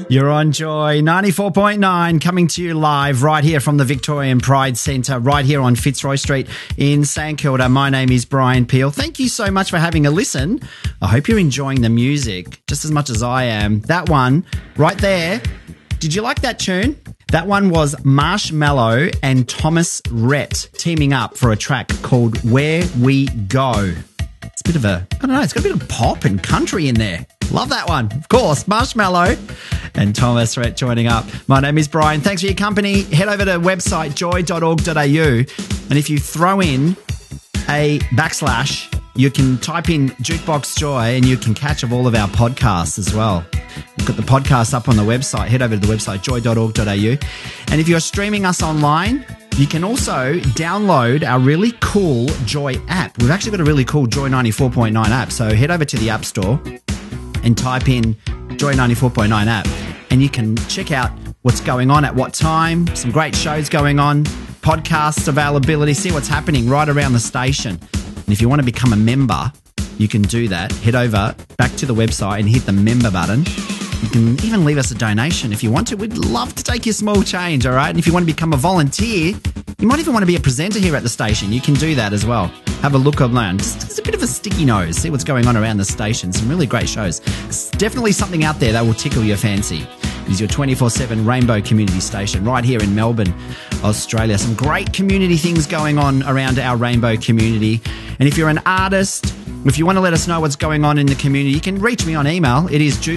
You're on Joy 94.9, coming to you live right here from the Victorian Pride Centre, right here on Fitzroy Street in St Kilda. My name is Brian Peel. Thank you so much for having a listen. I hope you're enjoying the music just as much as I am. That one right there, did you like that tune? That one was Marshmello and Thomas Rhett teaming up for a track called Where We Go. It's a bit of a, I don't know, it's got a bit of pop and country in there. Love that one. Of course, Marshmello and Thomas Rhett joining up. My name is Brian. Thanks for your company. Head over to website joy.org.au, and if you throw in a backslash, you can type in Jukebox Joy and you can catch up all of our podcasts as well. We've got the podcast up on the website. Head over to the website joy.org.au. And if you're streaming us online, you can also download our really cool Joy app. We've actually got a really cool Joy 94.9 app. So head over to the App Store and type in Joy 94.9 app, and you can check out what's going on at what time, some great shows going on, podcast availability, see what's happening right around the station. And if you want to become a member, you can do that. Head over back to the website and hit the member button. You can even leave us a donation if you want to. We'd love to take your small change, all right? And if you want to become a volunteer, you might even want to be a presenter here at the station. You can do that as well. Have a look online. Just a bit of a sticky nose. See what's going on around the station. Some really great shows. It's definitely something out there that will tickle your fancy. It is your 24/7 Rainbow Community Station right here in Melbourne, Australia. Some great community things going on around our Rainbow community. And if you're an artist, if you want to let us know what's going on in the community, you can reach me on email. It is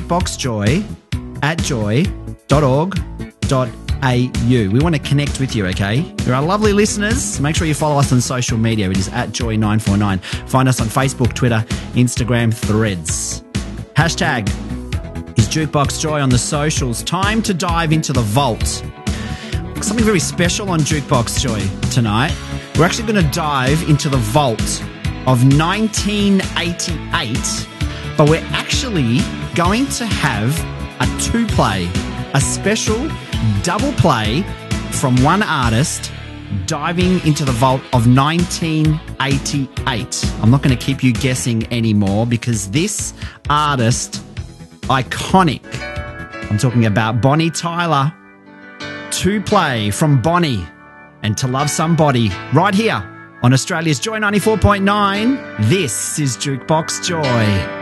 jukeboxjoy@joy.au. We want to connect with you, okay? You're our lovely listeners. Make sure you follow us on social media. It is @joy949. Find us on Facebook, Twitter, Instagram, Threads. Hashtag is Jukebox Joy on the socials. Time to dive into the vault. Something very special on Jukebox Joy tonight. We're actually going to dive into the vault of 1988, but we're actually going to have a two-play, a special double play from one artist diving into the vault of 1988. I'm not going to keep you guessing anymore because this artist, iconic. I'm talking about Bonnie Tyler. Two-play from Bonnie and To Love Somebody right here on Australia's Joy 94.9. This is Jukebox Joy.